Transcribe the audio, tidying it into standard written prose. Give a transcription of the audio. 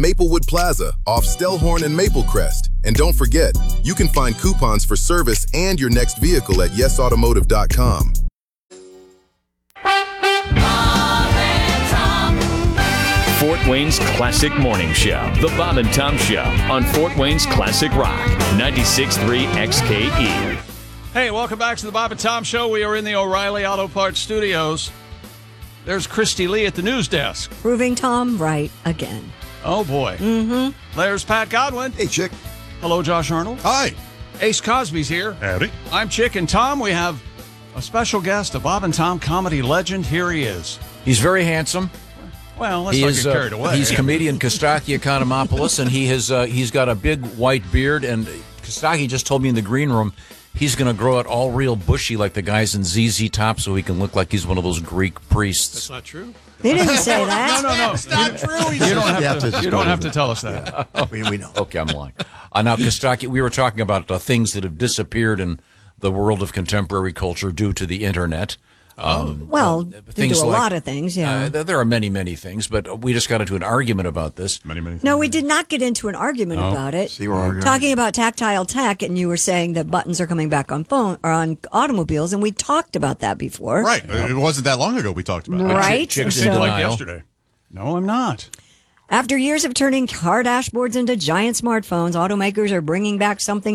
Maplewood Plaza, off Stellhorn and Maplecrest. And don't forget, you can find coupons for service and your next vehicle at yesautomotive.com. Fort Wayne's Classic Morning Show. The Bob and Tom Show on Fort Wayne's Classic Rock. 96.3 XKE. Hey, welcome back to the Bob and Tom Show. We are in the O'Reilly Auto Parts studios. There's Christy Lee at the news desk. Proving Tom right again. Oh, boy. Mm-hmm. There's Pat Godwin. Hey, Chick. Hello, Josh Arnold. Hi. Ace Cosby's here. Howdy. I'm Chick, and Tom, we have a special guest, a Bob and Tom comedy legend. Here he is. He's very handsome. Well, let's not get carried away. He's comedian Kostaki Economopoulos, and he's got a big white beard. And Kostaki just told me in the green room he's going to grow it all real bushy like the guys in ZZ Top, so he can look like he's one of those Greek priests. That's not true. They didn't say that. No. It's not true. You don't have to tell us that. We know. Okay, I'm lying. Now, Kostaki, we were talking about things that have disappeared in the world of contemporary culture due to the internet. Well, they do a lot of things, yeah. There are many, many things, but we just got into an argument about this. Many things. No, we did not get into an argument about it. See, we're arguing. Talking about tactile tech, and you were saying that buttons are coming back on phone or on automobiles, and we talked about that before. Right. It wasn't that long ago we talked about it. Right? Chicks in So- denial. Like yesterday. No, I'm not. After years of turning car dashboards into giant smartphones, automakers are bringing back something